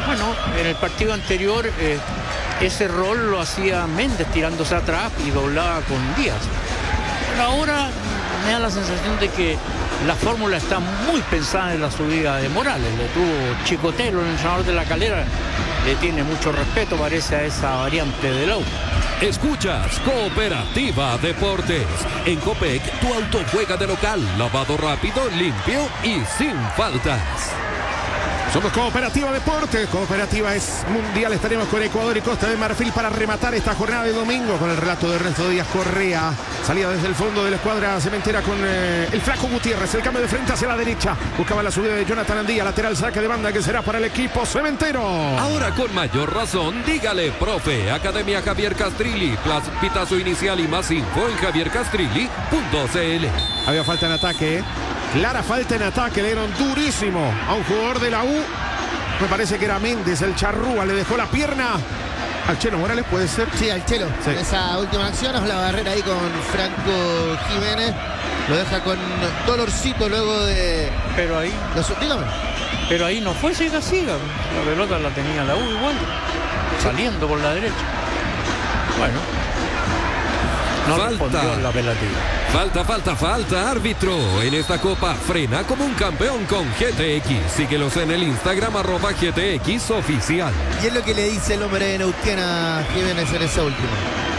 bueno, en el partido anterior ese rol lo hacía Méndez tirándose atrás y doblaba con Díaz. Pero ahora me da la sensación de que la fórmula está muy pensada en la subida de Morales. Le tuvo Chicotelo, el entrenador de La Calera, le tiene mucho respeto, parece, a esa variante de Lau. Escuchas Cooperativa Deportes. En Copec, tu auto juega de local, lavado rápido, limpio y sin faltas. Somos Cooperativa Deportes. Cooperativa es mundial. Estaremos con Ecuador y Costa de Marfil para rematar esta jornada de domingo con el relato de Ernesto Díaz Correa. Salida desde el fondo de la escuadra cementera con el Flaco Gutiérrez. El cambio de frente hacia la derecha. Buscaba la subida de Jonathan Andía. Lateral, saque de banda que será para el equipo cementero. Ahora con mayor razón, dígale, profe. Academia Javier Castrilli. Pitazo inicial y más info en javiercastrilli.cl. Había falta en ataque. Clara falta en ataque, le dieron durísimo a un jugador de la U. Me parece que era Méndez, el charrúa, le dejó la pierna al Chelo Morales, ¿puede ser? Sí, al Chelo. Sí. Esa última acción, la barrera ahí con Franco Jiménez. Lo deja con dolorcito luego de... Pero ahí... Dígame. Pero ahí no fue siga. La pelota la tenía la U igual, saliendo por la derecha. Bueno. No respondió la apelativa. Falta, árbitro. En esta copa frena como un campeón con GTX. Síguelos en el Instagram @GTX oficial. Y es lo que le dice el hombre de Neuquén a Jiménez en esa última.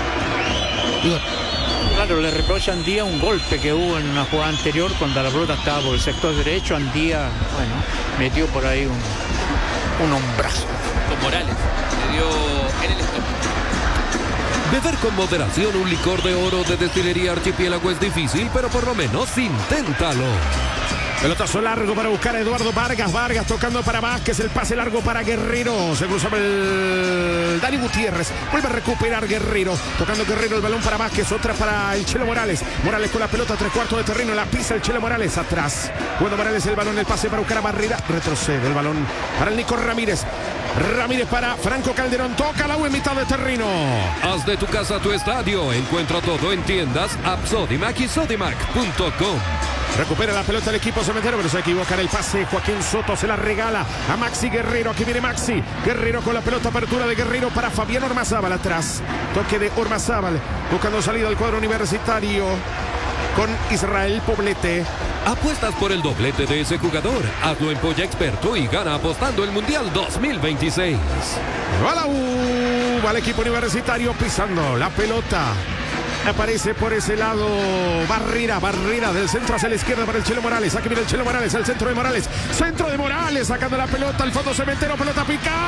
Claro, le reprocha a Andía un golpe que hubo en una jugada anterior cuando la pelota estaba por el sector derecho. Andía, bueno, metió por ahí un hombrazo. Con Morales, le dio en el estómago. Beber con moderación un licor de oro de Destilería Archipiélago es difícil, pero por lo menos inténtalo. Pelotazo largo para buscar a Eduardo Vargas. Vargas tocando para Vázquez. El pase largo para Guerrero. Se cruzaba el Dani Gutiérrez. Vuelve a recuperar Guerrero. Tocando Guerrero el balón para Vázquez. Otra para el Chelo Morales. Morales con la pelota, 3/4 de terreno. La pisa el Chelo Morales atrás. Cuando Morales el balón, el pase para buscar a Barrera. Retrocede el balón para el Nico Ramírez. Ramírez para Franco Calderón. Toca la U en mitad de terreno. Haz de tu casa tu estadio. Encuentra todo en tiendas App Sodimac y Sodimac.com. Recupera la pelota el equipo cementero, pero se equivoca en el pase. Joaquín Soto se la regala a Maxi Guerrero. Aquí viene Maxi. Guerrero con la pelota, apertura de Guerrero para Fabián Ormazábal atrás. Toque de Ormazábal, buscando salida al cuadro universitario con Israel Poblete. Apuestas por el doblete de ese jugador. Hazlo en Polla Experto y gana apostando el Mundial 2026. Va la U, va el equipo universitario pisando la pelota. Aparece por ese lado Barrera del centro hacia la izquierda para el Chelo Morales. Aquí viene el Chelo Morales, al centro de Morales. Centro de Morales, sacando la pelota al fondo cementero, pelota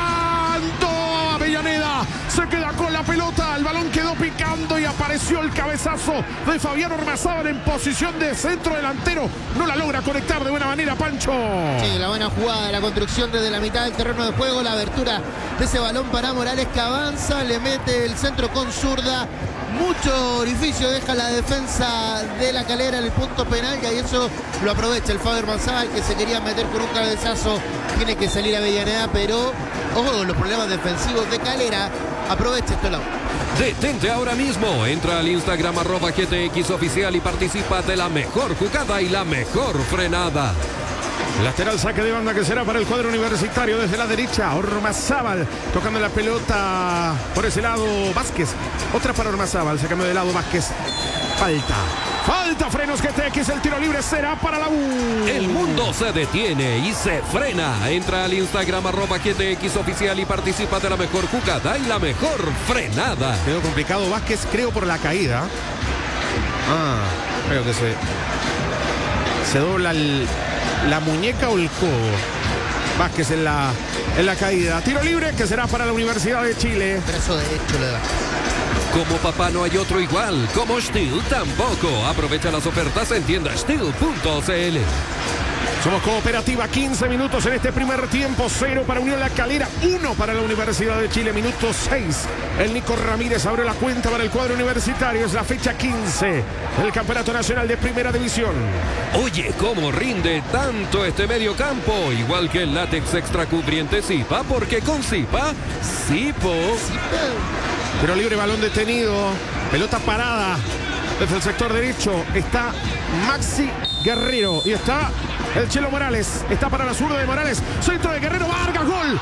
picando. Avellaneda se queda con la pelota, el balón quedó picando y apareció el cabezazo de Fabián Ormazábal en posición de centro delantero. No la logra conectar de buena manera, Pancho. Sí, la buena jugada de la construcción desde la mitad del terreno de juego, la abertura de ese balón para Morales que avanza, le mete el centro con zurda. Mucho orificio deja la defensa de La Calera en el punto penal y ahí eso lo aprovecha el Fabián Ormazábal que se quería meter con un cabezazo. Tiene que salir a Avellaneda, pero ojo, los problemas defensivos de Calera. Aprovecha esto, Lau. Detente ahora mismo. Entra al Instagram @GTX oficial y participa de la mejor jugada y la mejor frenada. Lateral, saque de banda que será para el cuadro universitario desde la derecha. Ormazábal tocando la pelota por ese lado. Vázquez, otra para Ormazábal, sacando de lado Vázquez. Falta frenos GTX, el tiro libre será para la U. El mundo se detiene y se frena. Entra al Instagram @GTX oficial y participa de la mejor jugada y la mejor frenada. Quedó complicado Vázquez, creo, por la caída. Creo que se dobla la muñeca o el codo. Vázquez en la caída. Tiro libre que será para la Universidad de Chile. Brazo derecho le da. Como papá no hay otro igual, como Steel tampoco. Aprovecha las ofertas en tiendasteel.cl. Somos Cooperativa, 15 minutos en este primer tiempo, 0 para Unión La Calera, 1 para la Universidad de Chile, minuto 6. El Nico Ramírez abre la cuenta para el cuadro universitario, es la fecha 15 del Campeonato Nacional de Primera División. Oye, cómo rinde tanto este medio campo, igual que el látex extra cubriente Zipa, porque con Zipa, Zipo. Pero libre, balón detenido, pelota parada desde el sector derecho, está Maxi Guerrero y está el Chelo Morales, está para la zurda de Morales, centro de Guerrero, Vargas, gol.